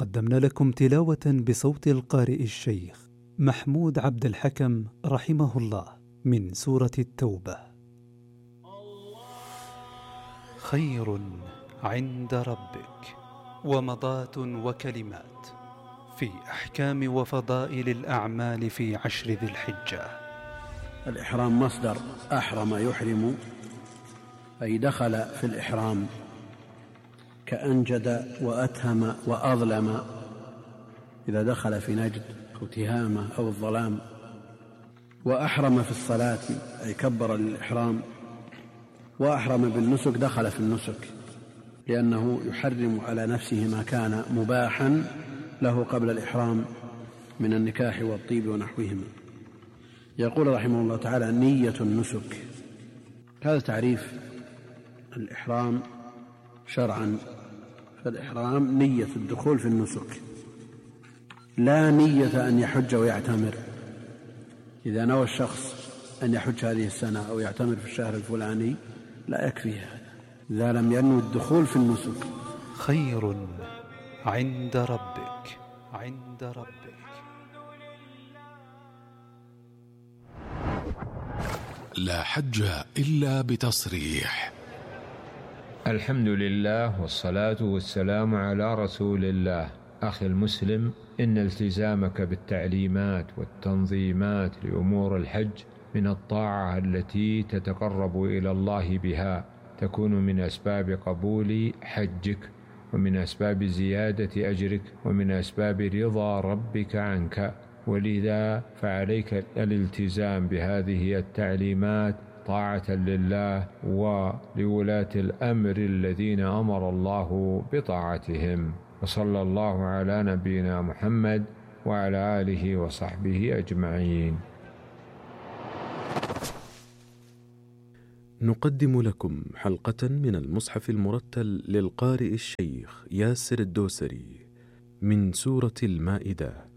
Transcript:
قدمنا لكم تلاوة بصوت القارئ الشيخ محمود عبد الحكم رحمه الله من سورة التوبة. خير عند ربك ومضات وكلمات في أحكام وفضائل الأعمال في 10 ذي الحجة. الإحرام مصدر أحرم يحرم، أي دخل في الإحرام، كأنجد وأتهم وأظلم إذا دخل في نجد أو تهامة أو الظلام. وأحرم في الصلاة أي كبر للإحرام. وأحرم بالنسك دخل في النسك، لأنه يحرم على نفسه ما كان مباحا له قبل الإحرام من النكاح والطيب ونحوهما. يقول رحمه الله تعالى: نية النسك. هذا تعريف الإحرام شرعا. فالإحرام نية الدخول في النسك، لا نية أن يحج ويعتمر. إذا نوى الشخص أن يحج هذه السنة أو يعتمر في الشهر الفلاني لا يكفي هذا إذا لم ينوي الدخول في النسك. خير عند ربك عند ربك. لا حج إلا بتصريح. الحمد لله والصلاة والسلام على رسول الله. أخي المسلم، إن التزامك بالتعليمات والتنظيمات لأمور الحج من الطاعة التي تتقرب إلى الله بها، تكون من أسباب قبول حجك، ومن أسباب زيادة أجرك، ومن أسباب رضا ربك عنك. ولذا فعليك الالتزام بهذه التعليمات طاعة لله ولولاة الأمر الذين أمر الله بطاعتهم. وصلى الله على نبينا محمد وعلى آله وصحبه أجمعين. نقدم لكم حلقة من المصحف المرتل للقارئ الشيخ ياسر الدوسري من سورة المائدة.